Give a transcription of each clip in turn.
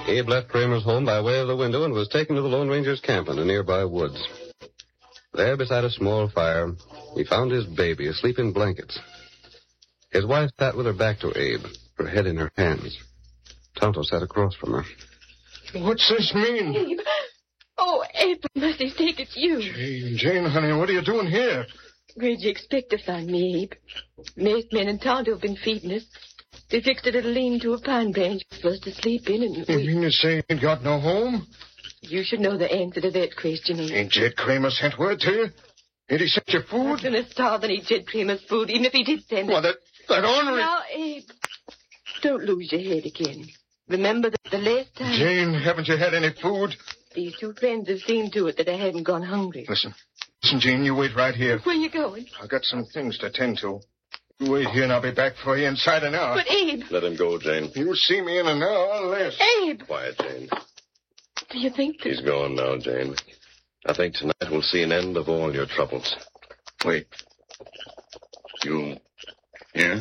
Abe left Kramer's home by way of the window and was taken to the Lone Ranger's camp in the nearby woods. There, beside a small fire, he found his baby asleep in blankets. His wife sat with her back to Abe, her head in her hands. Tonto sat across from her. What's this mean? Abe. Oh, Abe, for mercy's sake, it's you. Jane, honey, what are you doing here? Where'd you expect to find me, Abe? Masked men and Tonto have been feeding us. They fixed a little lean-to a pine branch for us to sleep in, and You mean to say you ain't got no home? You should know the answer to that question, Abe. Ain't Jed Kramer sent word to you? Ain't he sent you I'm food? gonna starve and eat Jed Kramer's food, even if he did send Well, it. that ornery... Now, Abe, don't lose your head again. Remember that the last time... Jane, haven't you had any food? These two friends have seen to it that I haven't gone hungry. Listen, Jane, you wait right here. Where you going? I've got some things to tend to. You wait here and I'll be back for you inside an hour. But, Abe... Let him go, Jane. You'll see me in an hour or less. Abe! Quiet, Jane. Do you think that... He's gone now, Jane. I think tonight we'll see an end of all your troubles. Wait. You here?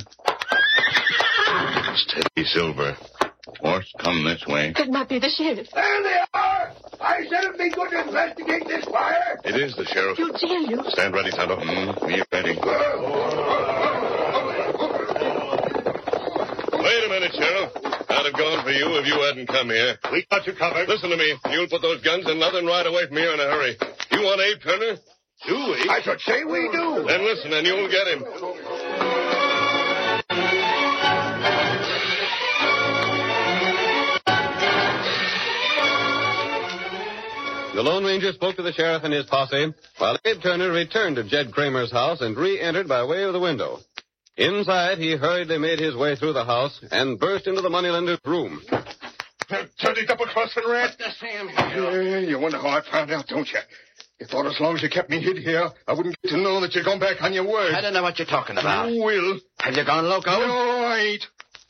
Steady, Silver. Horse, come this way. That might be the sheriff. There they are! I said it'd be good to investigate this fire. It is the sheriff. He'll jail you. Stand ready, Tonto. Be ready. Wait a minute, Sheriff. I'd have gone for you if you hadn't come here. We got you covered. Listen to me. You'll put those guns in nothing right away from here in a hurry. You want Abe Turner? Do we? I should say we do. Then listen, and you'll get him. The Lone Ranger spoke to the sheriff and his posse, while Abe Turner returned to Jed Kramer's house and re-entered by way of the window. Inside, he hurriedly made his way through the house and burst into the moneylender's room. Dirty double-crossing rat. The same Yeah, you wonder how I found out, don't you? You thought as long as you kept me hid here, I wouldn't get to know that you'd gone back on your word. I don't know what you're talking about. You will. Have you gone loco? No, I ain't.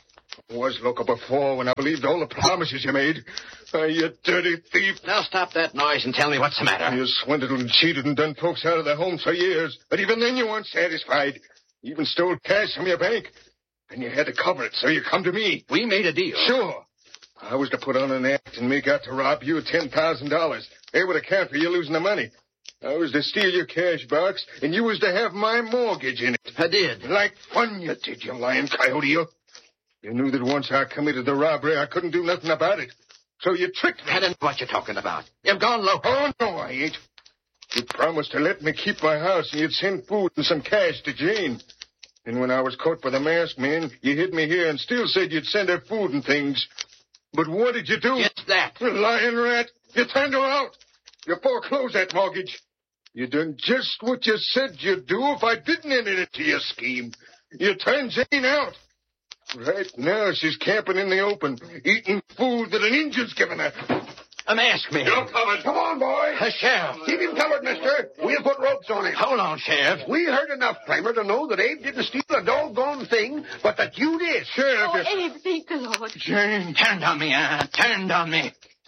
I was loco before when I believed all the promises you made. You dirty thief. Now stop that noise and tell me what's the matter. You swindled and cheated and done folks out of their homes for years. But even then you weren't satisfied. You even stole cash from your bank. And you had to cover it, so you come to me. We made a deal. Sure. I was to put on an act and make out to rob you of $10,000. They would account for you losing the money. I was to steal your cash box, and you was to have my mortgage in it. I did. Like fun you did, you lying coyote, you. You knew that once I committed the robbery, I couldn't do nothing about it. So you tricked me. I don't know what you're talking about. You've gone loco. Oh, no, I ain't. You promised to let me keep my house, and you'd send food and some cash to Jane. And when I was caught by the masked men, you hid me here and still said you'd send her food and things. But what did you do? Just that. You lying rat. You turned her out. You foreclosed that mortgage. You done just what you said you'd do if I didn't enter into your scheme. You turned Jane out. Right now she's camping in the open, eating food that an Indian's given her. Mask me. You're covered. Come on, boy. Sheriff. Keep him covered, mister. We'll put ropes on him. Hold on, Sheriff. We heard enough, Kramer, to know that Abe didn't steal a doggone thing, but that you did. Sheriff, Oh, Abe, thank the Lord. Jane. Turned on me, turned on me.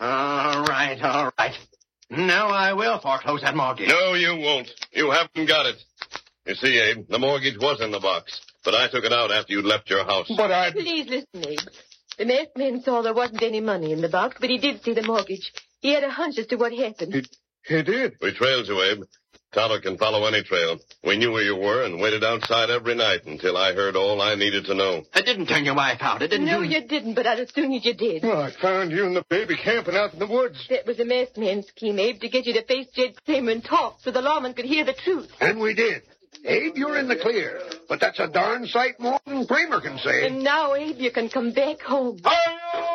All right, all right. Now I will foreclose that mortgage. No, you won't. You haven't got it. You see, Abe, the mortgage was in the box, but I took it out after you'd left your house. But I... Please listen, Abe. The masked man saw there wasn't any money in the box, but he did see the mortgage. He had a hunch as to what happened. He did. We trailed you, Abe. Tonto can follow any trail. We knew where you were and waited outside every night until I heard all I needed to know. I didn't turn your wife out. I didn't No, do... you didn't, but as soon as you did. Well, I found you and the baby camping out in the woods. That was a masked man's scheme, Abe, to get you to face Jed Kramer and talk so the lawman could hear the truth. And we did. Abe, you're in the clear. But that's a darn sight more than Kramer can say. And now, Abe, you can come back home. Oh!